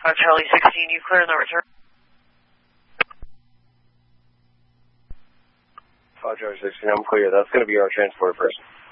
Charlie 16, you clear in the return? Charlie 16, I'm clear. That's going to be our transport person.